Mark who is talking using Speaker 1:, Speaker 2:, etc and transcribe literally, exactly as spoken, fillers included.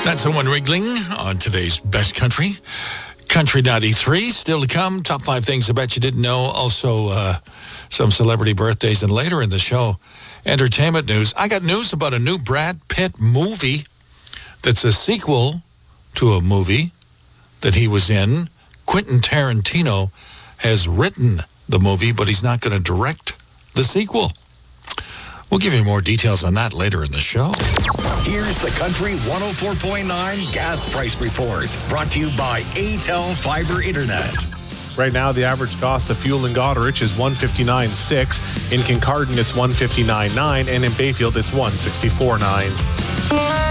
Speaker 1: That's Owen Rigling on today's Best Country. Country ninety-three, still to come. Top five things I bet you didn't know. Also, uh, some celebrity birthdays. And later in the show, entertainment news. I got news about a new Brad Pitt movie that's a sequel to a movie that he was in. Quentin Tarantino has written the movie, but he's not going to direct the sequel. We'll give you more details on that later in the show.
Speaker 2: Here's the Country one oh four point nine Gas Price Report, brought to you by A T E L Fiber Internet.
Speaker 3: Right now, the average cost of fuel in Goderich is one fifty-nine six. In Kincardine, it's one fifty-nine nine, and in Bayfield, it's one sixty-four nine.